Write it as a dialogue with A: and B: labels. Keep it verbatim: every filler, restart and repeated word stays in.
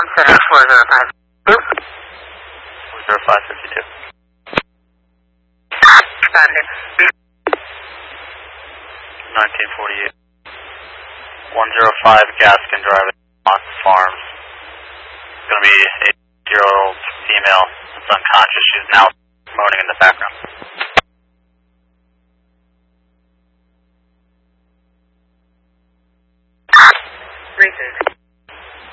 A: Center four zero five. Boop.
B: four zero five fifty-two.
A: Standard.
B: nineteen forty-eight. one zero five Gaskin Drive, Mock Farms. It's going to be a eight-year-old female that's unconscious. She's now moaning in the background.
A: Research.